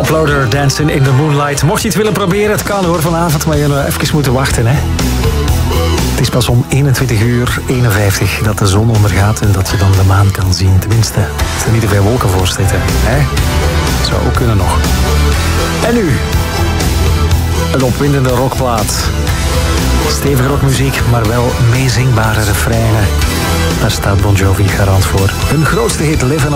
Uploader, Dancing in the Moonlight. Mocht je het willen proberen, het kan hoor vanavond, maar je even moeten wachten. Hè? Het is pas om 21:51 dat de zon ondergaat en dat je dan de maan kan zien. Tenminste, als er niet te veel wolken voor zitten. Hè? Zou ook kunnen nog. En nu, een opwindende rockplaat. Stevige rockmuziek, maar wel meezingbare refreinen. Daar staat Bon Jovi garant voor. Hun grootste hit, Live